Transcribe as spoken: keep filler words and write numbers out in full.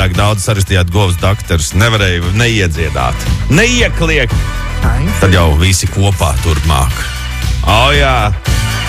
pārāk daudz sarastījāt govs daktars, nevarēja neiedziedāt, neiekliegt. Tad jau visi kopā turpmāk. O, jā!